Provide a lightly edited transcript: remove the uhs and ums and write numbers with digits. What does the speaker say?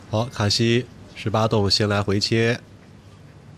好，卡西18洞先来回切。